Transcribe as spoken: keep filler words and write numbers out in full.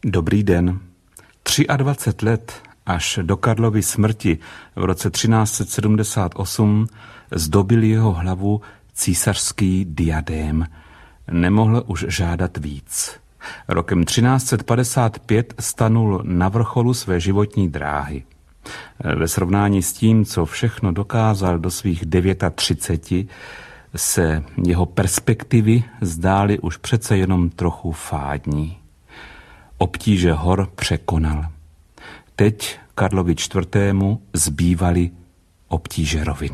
Dobrý den. dvacet tři let až do Karlovy smrti v roce třináct set sedmdesát osm zdobil jeho hlavu císařský diadém. Nemohl už žádat víc. Rokem třináct set padesát pět stanul na vrcholu své životní dráhy. Ve srovnání s tím, co všechno dokázal do svých třiceti devíti, se jeho perspektivy zdály už přece jenom trochu fádní. Obtíže hor překonal. Teď Karlovi čtvrtému zbývaly obtíže rovin.